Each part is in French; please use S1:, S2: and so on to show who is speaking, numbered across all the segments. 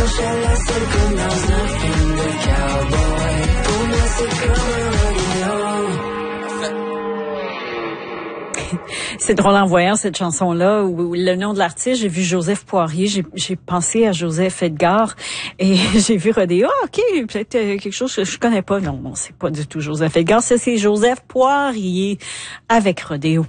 S1: C'est drôle en voyant cette chanson-là, où le nom de l'artiste, j'ai vu Joseph Poirier, j'ai pensé à Joseph Edgar, et j'ai vu Rodéo. Ah, OK, peut-être quelque chose que je connais pas. Non, c'est pas du tout Joseph Edgar, ça c'est Joseph Poirier avec Rodéo.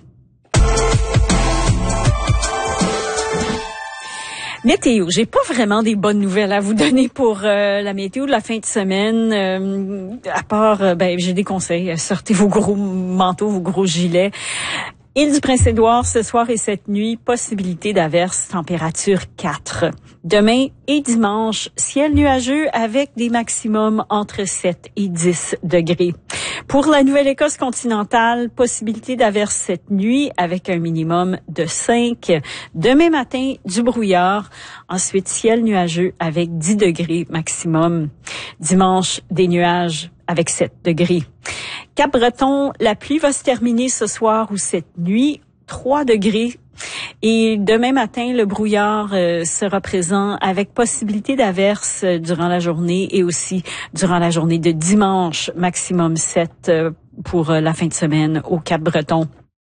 S1: Météo, j'ai pas vraiment des bonnes nouvelles à vous donner pour la météo de la fin de semaine. À part, j'ai des conseils. Sortez vos gros manteaux, vos gros gilets. Île du Prince-Édouard, ce soir et cette nuit, possibilité d'averses, température 4. Demain et dimanche, ciel nuageux avec des maximums entre 7 et 10 degrés. Pour la Nouvelle-Écosse continentale, possibilité d'averses cette nuit avec un minimum de 5. Demain matin, du brouillard. Ensuite, ciel nuageux avec 10 degrés maximum. Dimanche, des nuages avec 7 degrés. Cap-Breton, la pluie va se terminer ce soir ou cette nuit, 3 degrés. Et demain matin, le brouillard sera présent avec possibilité d'averses durant la journée et aussi durant la journée de dimanche, maximum 7 pour la fin de semaine au Cap-Breton.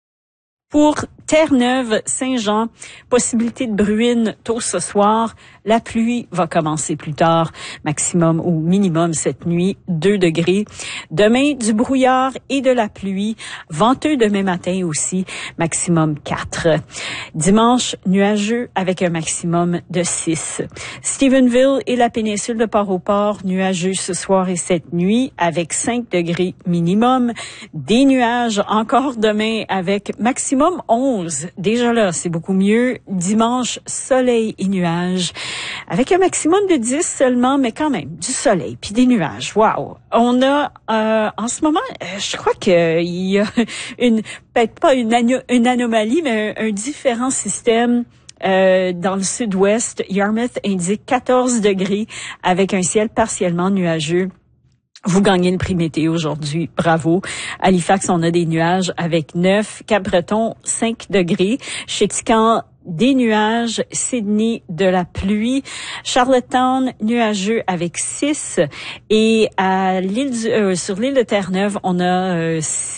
S1: Pour Terre-Neuve, Saint-Jean, possibilité de bruine tôt ce soir. La pluie va commencer plus tard, maximum ou minimum cette nuit, 2 degrés. Demain, du brouillard et de la pluie. Venteux demain matin aussi, maximum 4. Dimanche, nuageux avec un maximum de 6. Stephenville et la péninsule de Port-au-Port, nuageux ce soir et cette nuit avec 5 degrés minimum. Des nuages encore demain avec maximum 11. Déjà là, c'est beaucoup mieux. Dimanche, soleil et nuages. Avec un maximum de 10 seulement, mais quand même, du soleil puis des nuages. Wow! On a, en ce moment, je crois qu'il y a peut-être pas une anomalie, mais un différent système dans le sud-ouest. Yarmouth indique 14 degrés avec un ciel partiellement nuageux. Vous gagnez le prix météo aujourd'hui. Bravo. Halifax, on a des nuages avec 9. Cap-Breton, 5 degrés. Chéticamp, des nuages. Sydney, de la pluie. Charlottetown, nuageux avec 6. Et à sur l'île de Terre-Neuve, on a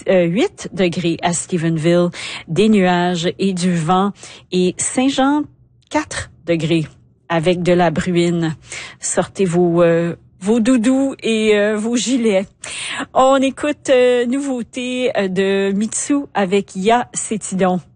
S1: 8 degrés à Stephenville. Des nuages et du vent. Et Saint-Jean, 4 degrés avec de la bruine. Sortez vos doudous et vos gilets. On écoute nouveauté de Mitsu avec Ya Cétidon.